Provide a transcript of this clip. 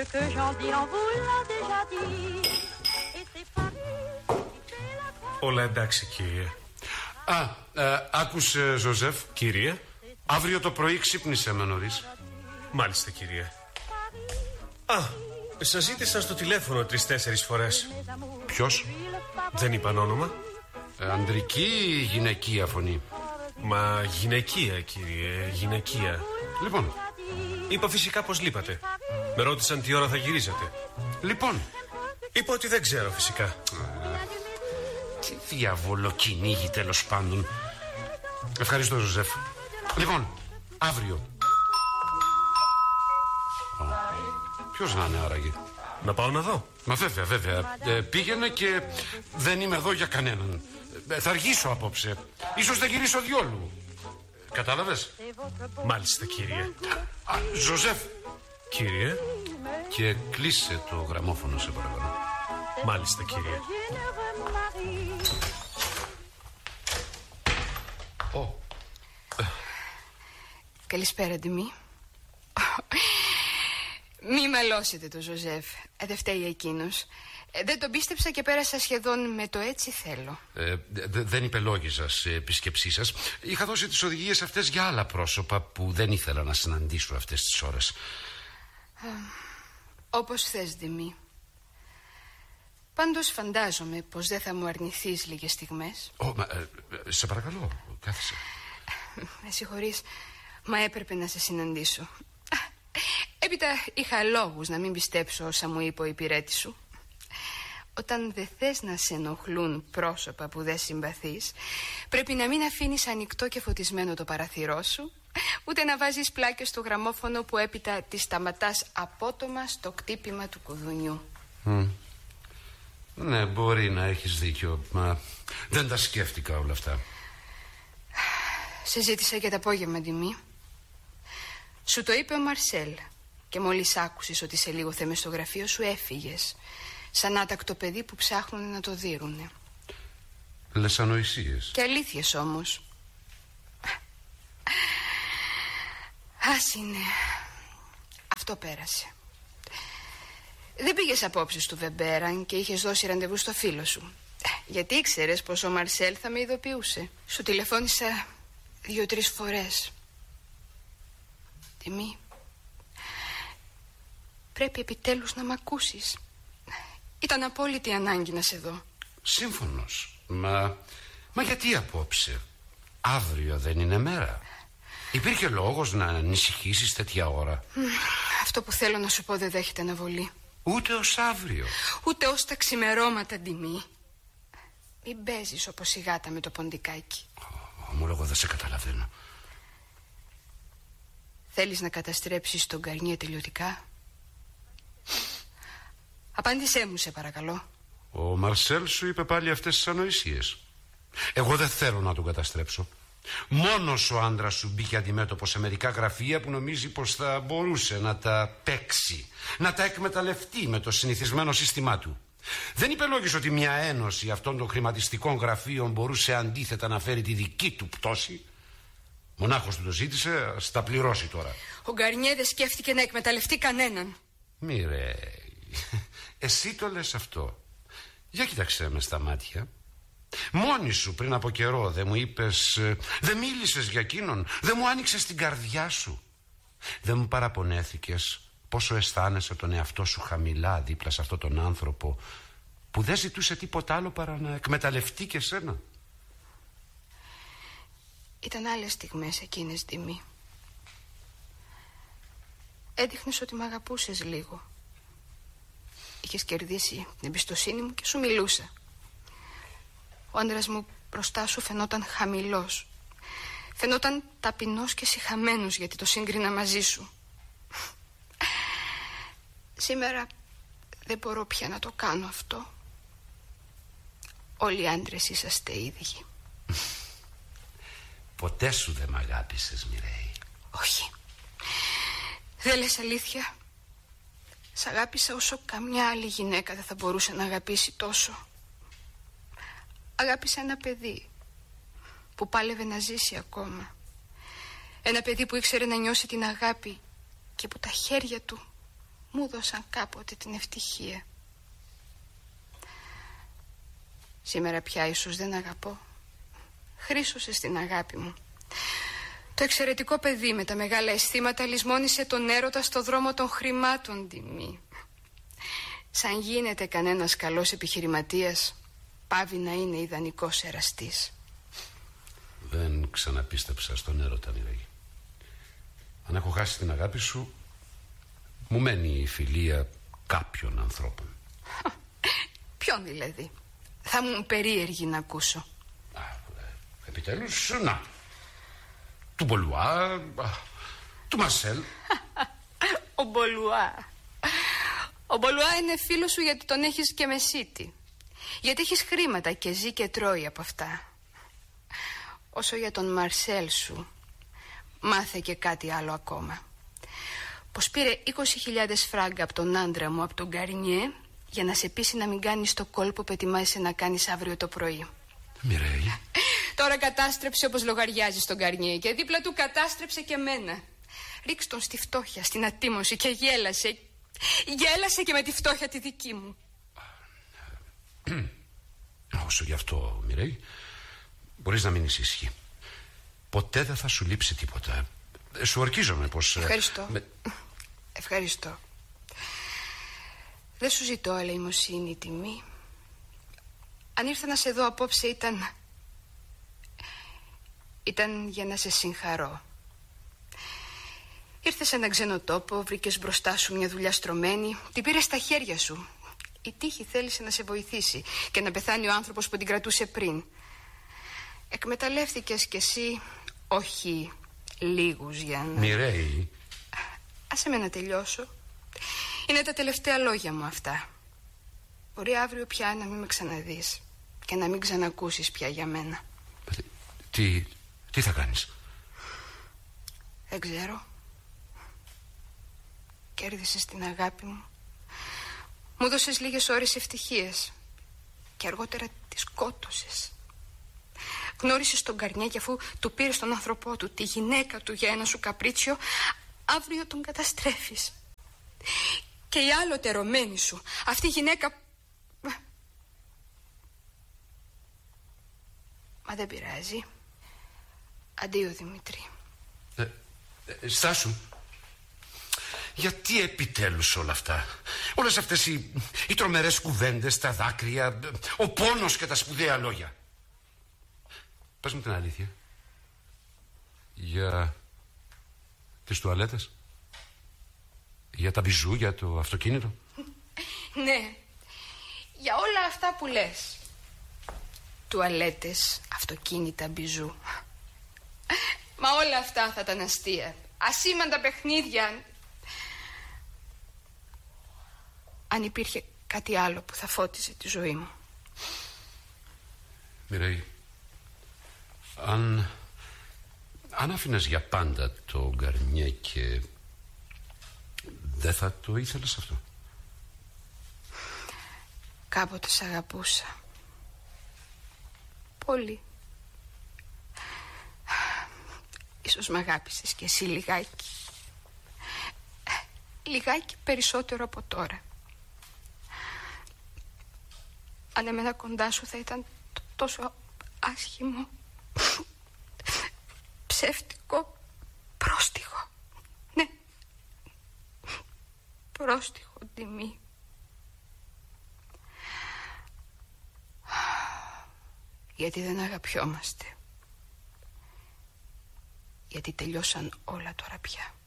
Ce que j'en dis, on vous l'a déjà dit. Et c'est Paris qui fait la croix. Όλα εντάξει, κύριε. Άκουσε, Ζωζεφ. Κύριε. Αύριο το πρωί ξύπνησε με νωρίς. Μάλιστα, κύριε. Σας ζήτησα στο τηλέφωνο 3-4 φορές. Ποιος? Δεν είπαν όνομα. Ανδρική ή γυναικεία φωνή? Μα γυναικεία, κύριε, γυναικεία. Λοιπόν. Είπα φυσικά πως λείπατε. Με ρώτησαν τι ώρα θα γυρίζατε. Λοιπόν. Είπα ότι δεν ξέρω φυσικά. Τι διαβολοκυνήγη τέλος πάντων. Ευχαριστώ, Ζωζεφ. Λοιπόν, αύριο. Ποιος να είναι άραγε? Να πάω να δω. Μα βέβαια. Πήγαινε και δεν είμαι εδώ για κανέναν. Θα αργήσω απόψε. Ίσως δεν γυρίσω διόλου. Κατάλαβες? Μάλιστα, κύριε. Ζωζεφ. Κύριε. Και κλείσε το γραμμόφωνο, σε παρακαλώ. Μάλιστα, κύριε. Καλησπέρα, Ντιμή. Μη μαλώσετε το Ζωζεφ. Δεν φταίει εκείνος. Δεν τον πίστεψα και πέρασα σχεδόν με το έτσι θέλω. Δεν υπελόγιζα σε επίσκεψή σας. Είχα δώσει τις οδηγίες αυτές για άλλα πρόσωπα που δεν ήθελα να συναντήσω αυτές τις ώρες. Όπως θες, Ντιμή. Πάντως φαντάζομαι πως δεν θα μου αρνηθείς λίγες στιγμές. Σε παρακαλώ, κάθισε. Με συγχωρείς, μα έπρεπε να σε συναντήσω. Έπειτα είχα λόγους να μην πιστέψω όσα μου είπε ο υπηρέτης σου. Όταν δεν θες να σε ενοχλούν πρόσωπα που δεν συμπαθείς, πρέπει να μην αφήνεις ανοιχτό και φωτισμένο το παραθυρό σου, ούτε να βάζεις πλάκες στο γραμμόφωνο που έπειτα τη σταματάς απότομα στο κτύπημα του κουδουνιού. Ναι, μπορεί να έχεις δίκιο, μα δεν τα σκέφτηκα όλα αυτά. Σε ζήτησα για το απόγευμα, Ντιμή. Σου το είπε ο Μαρσέλ και μόλις άκουσες ότι σε λίγο θα είμαι στο γραφείο σου, έφυγες, σαν άτακτο παιδί που ψάχνουν να το δίρουνε. Λες ανοησίες. Και αλήθειες όμως. Ας είναι. Αυτό πέρασε. Δεν πήγες απόψε στο Βεμπέραν και είχες δώσει ραντεβού στο φίλο σου, γιατί ήξερες πως ο Μαρσέλ θα με ειδοποιούσε. Σου τηλεφώνησα 2-3 φορές. Τιμή, πρέπει επιτέλους να μ' ακούσεις. Ήταν απόλυτη ανάγκη να σε δω. Σύμφωνος. Μα γιατί απόψε? Αύριο δεν είναι μέρα? Υπήρχε λόγος να ανησυχήσεις τέτοια ώρα? Αυτό που θέλω να σου πω δεν δέχεται αναβολή. Ούτε ως αύριο. Ούτε ως τα ξημερώματα, Ντιμή. Μην παίζεις όπως η γάτα με το ποντικάκι. Ομολογώ δεν σε καταλαβαίνω. Θέλεις να καταστρέψεις τον Γκαρνιέ τελειωτικά? Απάντησέ μου, σε παρακαλώ. Ο Μαρσέλ σου είπε πάλι αυτές τις ανοησίες. Εγώ δεν θέλω να τον καταστρέψω. Μόνος ο άντρας σου μπήκε αντιμέτωπο σε μερικά γραφεία που νομίζει πως θα μπορούσε να τα παίξει, να τα εκμεταλλευτεί με το συνηθισμένο σύστημά του. Δεν υπελόγισε ότι μια ένωση αυτών των χρηματιστικών γραφείων μπορούσε αντίθετα να φέρει τη δική του πτώση. Μονάχος του το ζήτησε, ας τα πληρώσει τώρα. Ο Γκαρνιέ δεν σκέφτηκε να εκμεταλλευτεί κανέναν. Μοιρέ, εσύ το λες αυτό? Για κοίταξέ με στα μάτια. Μόνη σου πριν από καιρό δεν μου είπες, δεν μίλησες για εκείνον, δεν μου άνοιξες την καρδιά σου. Δεν μου παραπονέθηκες πόσο αισθάνεσαι τον εαυτό σου χαμηλά δίπλα σε αυτόν τον άνθρωπο που δεν ζητούσε τίποτα άλλο παρά να εκμεταλλευτεί και σένα? Ήταν άλλες στιγμές εκείνες, Ντιμή. Έδειχνες ότι μ' αγαπούσες λίγο. Είχες κερδίσει την εμπιστοσύνη μου και σου μιλούσα. Ο άντρας μου μπροστά σου φαινόταν χαμηλός. Φαινόταν ταπεινός και σιχαμένος, γιατί το σύγκρινα μαζί σου. Σήμερα δεν μπορώ πια να το κάνω αυτό. Όλοι οι άντρες είσαστε ίδιοι. Ποτέ σου δεν μ' αγάπησες, Μιρέη. Όχι. Δεν λες αλήθεια? Σ' αγάπησα όσο καμιά άλλη γυναίκα δεν θα μπορούσε να αγαπήσει τόσο. Αγάπησα ένα παιδί που πάλευε να ζήσει ακόμα. Ένα παιδί που ήξερε να νιώσει την αγάπη και που τα χέρια του μου δώσαν κάποτε την ευτυχία. Σήμερα πια ίσως δεν αγαπώ. Χρήσωσε στην αγάπη μου. Το εξαιρετικό παιδί με τα μεγάλα αισθήματα λησμόνισε τον έρωτα στο δρόμο των χρημάτων, Τιμή. Σαν γίνεται κανένας καλός επιχειρηματίας, πάβει να είναι ιδανικός εραστής. Δεν ξαναπίστεψα στον έρωτα, Μιρέη. Αν έχω χάσει την αγάπη σου, μου μένει η φιλία κάποιων ανθρώπων. Ποιον δηλαδή? Θα μου περίεργη να ακούσω. Επιτέλους, να. Του Μπολουά, του Μαρσέλ. Ο Μπολουά. Ο Μπολουά είναι φίλος σου γιατί τον έχεις και μεσίτη. Γιατί έχεις χρήματα και ζει και τρώει από αυτά. Όσο για τον Μαρσέλ σου, μάθε και κάτι άλλο ακόμα. Πως πήρε 20.000 φράγκα από τον άντρα μου, από τον Γκαρνιέ, για να σε πείσει να μην κάνεις το κόλπο που ετοιμάζεσαι να κάνεις αύριο το πρωί. Μιρέη. Τώρα κατάστρεψε όπως λογαριάζει τον Γκαρνιέ και δίπλα του κατάστρεψε και μένα. Ρίξ' τον στη φτώχεια, στην ατίμωση και γέλασε. Γέλασε και με τη φτώχεια τη δική μου. Όσο γι' αυτό, Μιρέη, μπορείς να μείνεις ήσυχη. Ποτέ δεν θα σου λείψει τίποτα. Σου ορκίζομαι πως... Ευχαριστώ. Ευχαριστώ. Δεν σου ζητώ αλεημοσύνη, Τιμή. Αν ήρθα να σε δω απόψε ήταν για να σε συγχαρώ. Ήρθες σε έναν ξένο τόπο, βρήκες μπροστά σου μια δουλειά στρωμένη, την πήρες στα χέρια σου. Η τύχη θέλησε να σε βοηθήσει και να πεθάνει ο άνθρωπος που την κρατούσε πριν. Εκμεταλλεύτηκες κι εσύ, όχι λίγους για να... Μιρέη. Άσε με να τελειώσω. Είναι τα τελευταία λόγια μου αυτά. Μπορεί αύριο πια να μην με ξαναδείς και να μην ξανακούσεις πια για μένα. Τι θα κάνεις? Δεν ξέρω. Κέρδισες την αγάπη μου. Μου δώσες λίγες ώρες ευτυχίες και αργότερα τη σκότωσες. Γνώρισες τον Γκαρνιέ και αφού του πήρες τον άνθρωπό του, τη γυναίκα του για ένα σου καπρίτσιο, αύριο τον καταστρέφεις. Και η άλλοτε ερωμένη σου, αυτή η γυναίκα... Μα δεν πειράζει. Αντίο, Δημήτρη. Στάσου. Γιατί επιτέλους όλα αυτά? Όλες αυτές οι τρομερές κουβέντες, τα δάκρυα, ο πόνος και τα σπουδαία λόγια. Πες μου την αλήθεια. Για τις τουαλέτες? Για τα μπιζού, για το αυτοκίνητο? Ναι. Για όλα αυτά που λες. Τουαλέτες, αυτοκίνητα, μπιζού. Μα όλα αυτά θα ήταν αστεία. Ασήμαντα παιχνίδια. Αν υπήρχε κάτι άλλο που θα φώτιζε τη ζωή μου. Μιρέη, αν άφηνες για πάντα το Γκαρνιέ και δεν θα το ήθελες αυτό? Κάποτε σ' αγαπούσα. Πολύ. Ίσως μ' αγάπησες κι εσύ λιγάκι. Λιγάκι περισσότερο από τώρα. Αν έμενα κοντά σου θα ήταν τόσο άσχημο, ψεύτικο, πρόστιχο. Ναι, πρόστιχο, Τιμή. Γιατί δεν αγαπιόμαστε. Γιατί τελειώσαν όλα τώρα πια.